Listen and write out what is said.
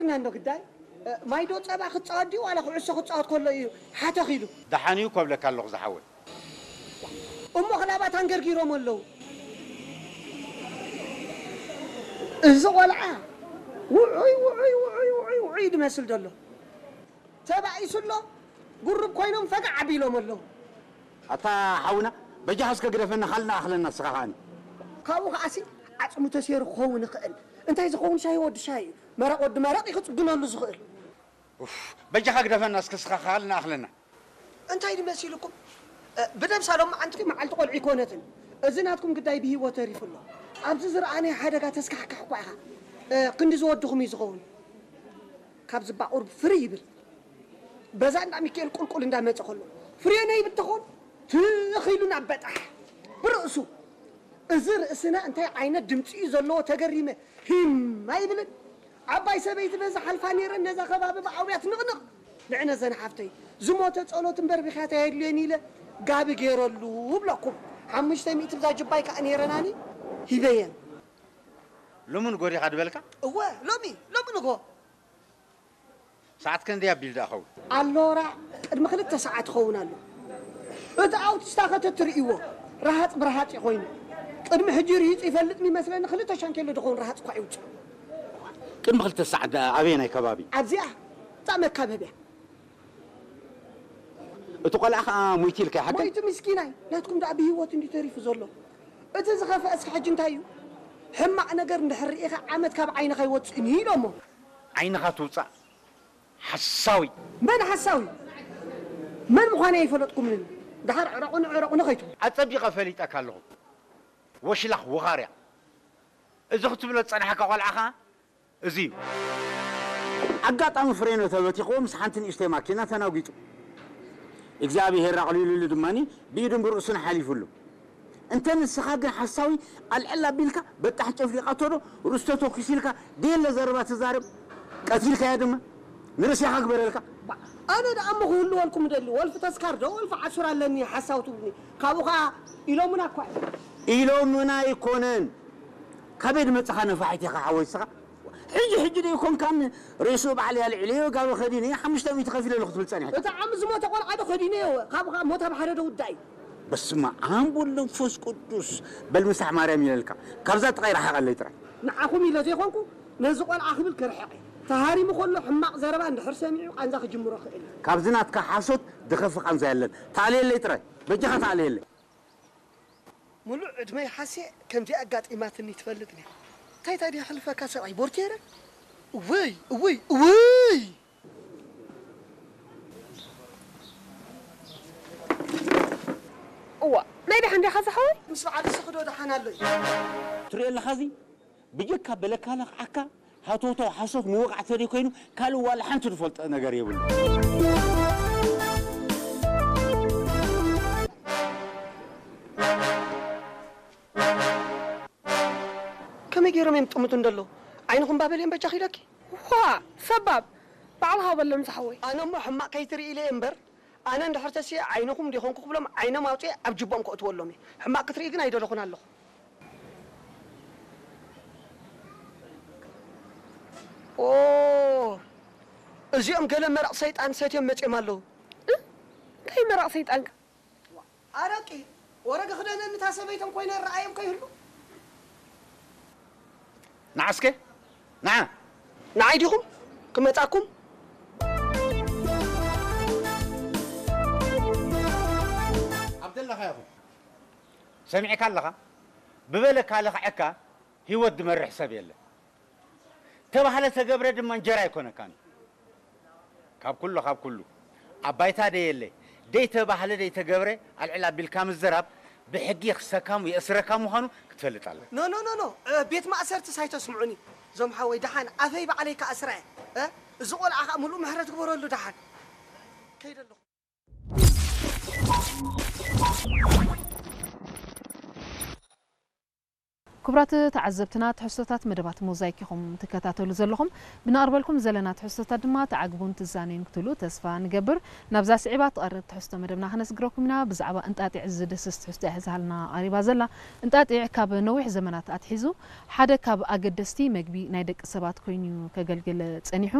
نانو قداي ما يدو صبا خصادي ولا خعسو خصاد كله حتى خيلو دحانيو كبلك الله زحول امو خلابات انغرغيروم اللو الزغلعه وعي دمسل دلو تبعي سلو قرب كوينهم فقع عبيلهم اللو اتا حونا بجهز كغرفنا خلنا اخلنا سخاني كاو خاسي عصمو تسير خون خل انت اذا خون شاي ود شاي مرق ود مرق يخصقنلو زخل بجها غرفنا اسكسخ خلنا اخلنا انت ايد مسيلكم بدم سالم انتي معلت قلعي كونتن ازناتكم قداي بهيو تريف الله ابز زرعاني حدغا تسكحكح قايها قندي زودخم يزخون كاب زباقور فري يبل بزا اندا ميكيل قلقل اندا مص خلو فرينا يبتخون تخيلنا بطح برأسو ازر اسنا انت عينه دمصي زلو تغريمه هم ما يبلن عباي سبيت بز حلفانير نزا خباب باوريات نقنق لعنا زن حفتي زموت صلوت بربخات يدلني له غاب غيرلو بلاكم 500 بزا جباي كانيرناني هيبين لمن غوري خد بالك هو لومي نغو ساعات كان دي ابيل خو اللورا المخلت ساعات خونالو اذا اوت استاخت تريو راحت برهات يخوين قدم حجير يفلطني مثلا خلته شانكيلو دخون راحت قايوت كم خلت السعد ابينا كبابي ابزيا طعم كبابيا اتقول اخ مويتيلك حق مويت مسكيناي لا تكون دع بهيوت اندي تريف زلو اذا زخف اسك حج انتايو حما نجر ندحريخ عمد كاب عينك يوصني دمو عينك توصا حساوي من حساوي من مخانه يفلطكم من دحر عرقنا خيتو اطبيقه فليطك الله وشلخ وغاريا اذا كنت بلا صنحك قلعها ازيو اقاطم فرينو تبتيقو مسحنتن اشتي ماكينه تناوغيتو እግዚአብሔር አቅሊሉ ድማኒ ቢድም ብሩስን ሐሊፉሉ انت نسخاغ حساوي العلا بيلكا بطح ጨፍሪቃቶዶ ሩስተቶ ክሲልካ ዴለ ዘርባ ተዛርብ ቀትልካ ያደማ ንርሲ ያግበረልካ انا دعم كله ولكم دلو ولف تذكر دو ولف 10 لني حساوتوني كابوخا إلومنا كوي إلومنا يكونن كبد متصخنا فايتي حويسخا حجي دي يكون كان ريسوب عليها العليو قالوا خديني 500 تخفيل الخط بالثانيه انت عم زمو تقول عاد خديني كابوخا موت بحرده وداي بس ما عامبول نفوس قدوس بالمسح مريم يلكا كبزات غير حق اللي ترى نعاكم الى زيكونكم نزقوا اخبل كرحقي تهاري مخلو حماق زربا اندحر سميعو قانزا خجمرو خيل كابزناتك حاسوت دخف قانزا يلن تعالي اللي ترى بجها تعالي اللي ملو ادمي حسي كم دي اقاطيماتني تفلطني تاي دي حلفك سبعي بورتيره وي اوه ما يبي عندي خاص حوي مش بعد سخدو دحنا له تري الله خزي بيجك بلكاله عكا هاتوتو حاسوت موقع تري كينو قالوا ولا حنت تفلط نغير يبل كم يجرم يمطمطو ندلو عينكم بابلين بجاخيلك وا سبب بعلها ولا مسحوي انا ما حما كيتري الي امبر انا اندحرتسي عينكم ديخونكم بلم عينا ماوطي ابجبهم كتولومي حما كتري كن ايدلكون الله اوه ازيام قال مرق شيطان سيتم مصيمالو كاي مرق شيطان አረቂ ወረገ خدنا نتاسبيتم كوينا الرأيم كيهلو نعسكي نعم نعيدكم كمتاكم عبد الله يا اخو سمعك الله ببلك على عكا هيود مرح حساب يله تبهله تجبر دم انجرا يكون كان كاب كله ابايتا دي يله دي تبهله دي تجبر العلا بالكام الزراب بحقي خسكام يسركام وهانو كتفلطاله نو بيت ما اسرت سايتو سمعوني زوم حوي دحان افي عليك اسرع زقول اخ ملو مهرت غبرلو دحان كيدلو كبرات تعذبتنا تحسوتات مدبات موزايكيكم تكتاتلو زلكم بنقربلكم زلنا تحسوتات دما تعقبون تزانين قتلو تسفا نقبر نبزا سعيبات قرب تحسوتو مدبنا خنسقركمنا بزعبا انتاتي عز دسس تحسوتو احزالنا قريبا زلا انتاتي كاب نوح زمنات اتحيزو حدا كاب اقدستي مقبي نايدك سبات كوينيو كقلقل تصنيحو